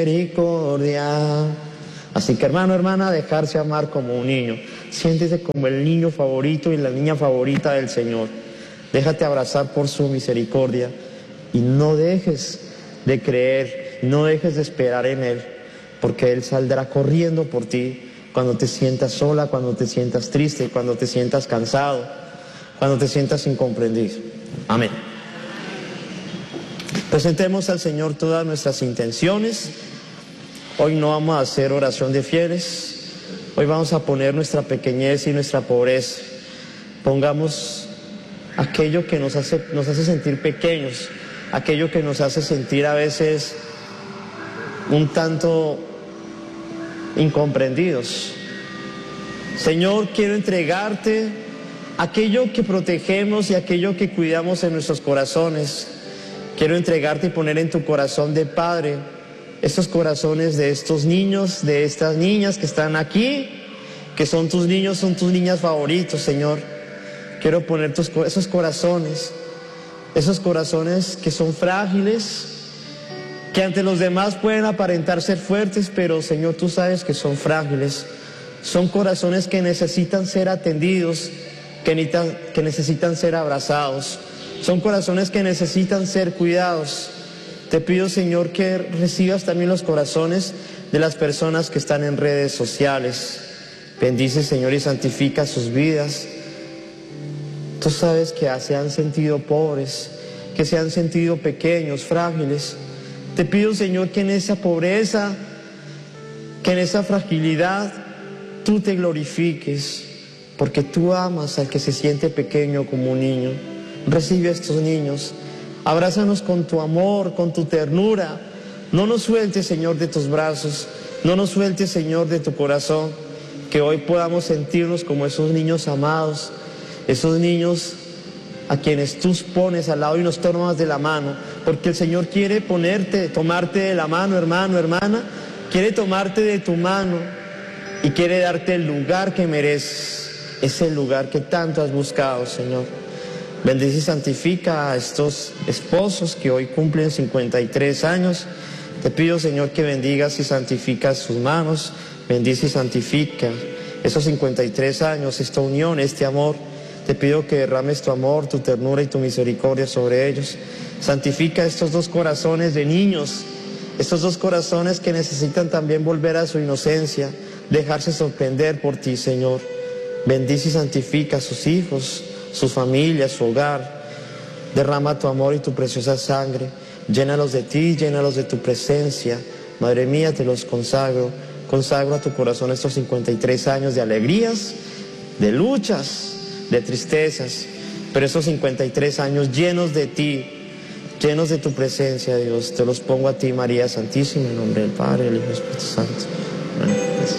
misericordia. Así que hermano, hermana, dejarse amar como un niño. Siéntese como el niño favorito y la niña favorita del Señor. Déjate abrazar por su misericordia y no dejes de creer, no dejes de esperar en Él, porque Él saldrá corriendo por ti cuando te sientas sola, cuando te sientas triste, cuando te sientas cansado, cuando te sientas incomprendido. Amén. Presentemos al Señor todas nuestras intenciones. Hoy no vamos a hacer oración de fieles. Hoy vamos a poner nuestra pequeñez y nuestra pobreza. Pongamos aquello que nos hace sentir pequeños, aquello que nos hace sentir a veces un tanto incomprendidos. Señor, quiero entregarte aquello que protegemos y aquello que cuidamos en nuestros corazones. Quiero entregarte y poner en tu corazón de padre estos corazones de estos niños, de estas niñas que están aquí, que son tus niños, son tus niñas favoritos, Señor. Quiero poner esos corazones que son frágiles, que ante los demás pueden aparentar ser fuertes, pero Señor, tú sabes que son frágiles. Son corazones que necesitan ser atendidos, que necesitan ser abrazados. Son corazones que necesitan ser cuidados. Te pido, Señor, que recibas también los corazones de las personas que están en redes sociales. Bendice, Señor, y santifica sus vidas. Tú sabes que se han sentido pobres, que se han sentido pequeños, frágiles. Te pido, Señor, que en esa pobreza, que en esa fragilidad, tú te glorifiques, porque tú amas al que se siente pequeño como un niño. Recibe a estos niños, abrázanos con tu amor, con tu ternura. No nos sueltes, Señor, de tus brazos, no nos sueltes, Señor, de tu corazón, que hoy podamos sentirnos como esos niños amados, esos niños a quienes tú pones al lado y nos tomas de la mano, porque el Señor quiere tomarte de la mano, hermano, hermana, quiere tomarte de tu mano y quiere darte el lugar que mereces, ese lugar que tanto has buscado, Señor. Bendice y santifica a estos esposos que hoy cumplen 53 años. Te pido, Señor, que bendigas y santificas sus manos. Bendice y santifica esos 53 años, esta unión, este amor. Te pido que derrames tu amor, tu ternura y tu misericordia sobre ellos. Santifica estos dos corazones de niños, estos dos corazones que necesitan también volver a su inocencia, dejarse sorprender por ti, Señor. Bendice y santifica a sus hijos, sus familias, su hogar. Derrama tu amor y tu preciosa sangre. Llénalos de ti, llénalos de tu presencia. Madre mía, te los consagro. Consagro a tu corazón estos 53 años de alegrías, de luchas, de tristezas, pero esos 53 años llenos de ti, llenos de tu presencia, Dios. Te los pongo a ti, María Santísima, en nombre del Padre, del Hijo y del Espíritu Santo. Amén.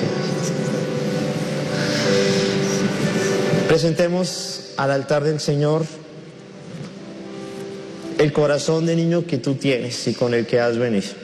Presentemos al altar del Señor el corazón de niño que tú tienes y con el que has venido.